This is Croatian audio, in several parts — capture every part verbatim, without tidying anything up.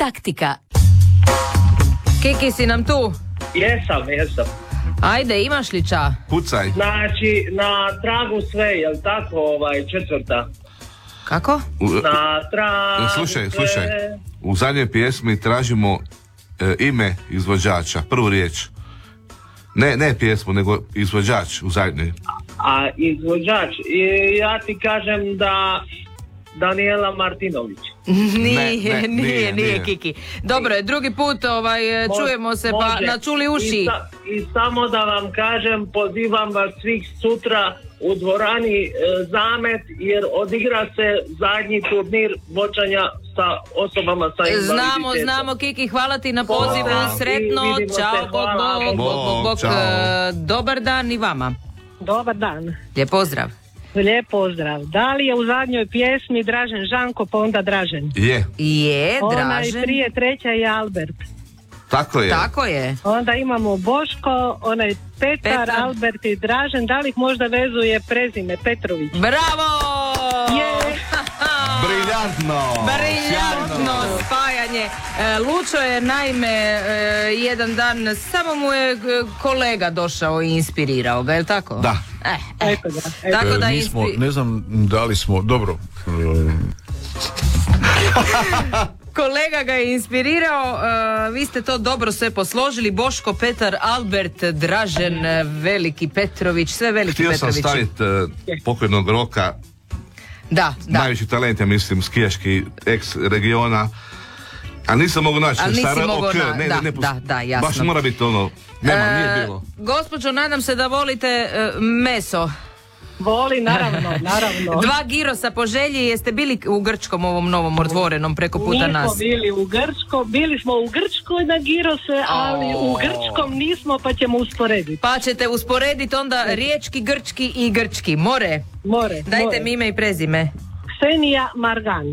taktika. Kiki, si nam tu? Jesam, jesam. Ajde, imaš li ča? Pucaj. Znači, na tragu sve, jel tako, ovaj, četvrta? Kako? U, Na tragu slušaj, sve... slušaj. U zadnjoj pjesmi tražimo e, ime izvođača, prvu riječ. Ne, ne pjesmu, nego izvođač u zadnjoj. A izvođač, i ja ti kažem da Daniela Martinović. Nije, Ne, ne, nije, nije, nije, nije. Kiki. Dobro je, drugi put ovaj, čujemo se, pa Može. načuli uši. I, sa, I samo da vam kažem, pozivam vas svih sutra u dvorani e, Zamet, jer odigra se zadnji turnir bočanja sa osobama sa invaliditetom. Znamo, znamo, Kiki, hvala ti na pozivu, Hvala. sretno, I vidimo čao, se, bok, hvala. bok, bok, bok, bok. Čao. E, dobar dan i vama. Dobar dan. Lijep pozdrav. Lijep pozdrav. Da li je u zadnjoj pjesmi Dražen Žanko, pa onda Dražen? Je, Je, Onaj Dražen. prije treća je Albert. tako je. Tako je. Onda imamo Boško, onaj Petar, Petar. Albert i Dražen. Da li ih možda vezuje prezime Petrović? Bravo! Je. Briljantno. Briljantno spajanje. E, Lučo je naime e, jedan dan, samo mu je e, kolega došao i inspirirao ga, je li tako? Da. Eh, eh. Eto ga, eto. Tako da E, mi smo, inspi- ne znam da li smo, dobro, e, Kolega ga je inspirirao, e, vi ste to dobro sve posložili, Boško, Petar, Albert, Dražen, e, Veliki Petrović, sve Veliki Htio sam Petrovići. staviti uh, pokojnog Roka, Da, da. najveći talent, ja mislim, skijaški ex regiona, a nisam mogu naći. Ali nisi Stara mogao ok, na- ne, da, ne, ne, da, da, jasno. Baš mora biti ono, nema, E, nije bilo. Gospođo, nadam se da volite e, meso. Voli, naravno, naravno. Dva girosa po želji, jeste bili u Grčkom ovom novom otvorenom preko puta Nismo nas? bili u Grčko, bili smo u Grčkoj na girose, ali u Grčkom nismo, pa ćemo usporediti. Pa ćete usporediti onda riječki, grčki i grčki. More, More, dajte more. mi ime i prezime. Ksenija Margan.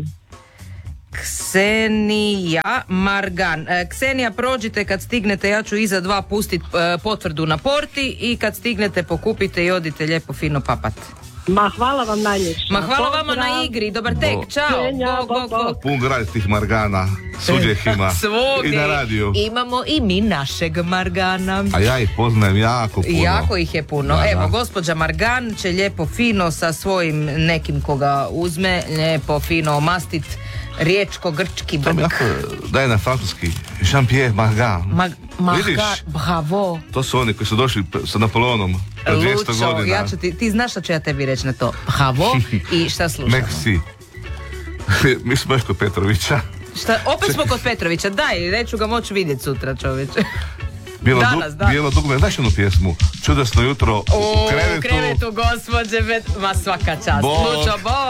Ksenija Margan. E, Ksenija, prođite kad stignete, ja ću iza dva pustiti e, potvrdu na porti i kad stignete pokupite i odite lijepo fino papat. Ma hvala vam najljepše. Ma hvala vama Pozdrav. na igri, dobar tek, Bog. čao. Ksenija, Bog, bog, bog, bog. bog. Pun grad tih Margana, svugdje ih ima. Svugdje. I na radiju. Imamo i mi našeg Margana. A ja ih poznajem jako puno. Jako ih je puno. Da, Evo, da. gospođa Margan će lijepo fino sa svojim nekim koga uzme, lijepo fino omastit riječko-grčki To mi brk. jako daje na francuski. Jean-Pierre Margan. Ma, Vidiš? maha, bravo. To su oni koji su došli p- sa Napoleonom pred dvjesto Lučo, godina. ja ću ti, ti znaš šta ću ja tebi reći na to? Bravo. I šta slušamo? Merci. Mi smo još kod Petrovića. Šta, opet smo kod Petrovića, daj, neću ga moći vidjeti sutra, čovječe. Bijelo, Danas, dug, da. bijelo dugme, znaš onu pjesmu? Čudesno jutro u, U krevetu. krevetu, gospođe, Bet- ma svaka čast. Bog. Lučo, bog.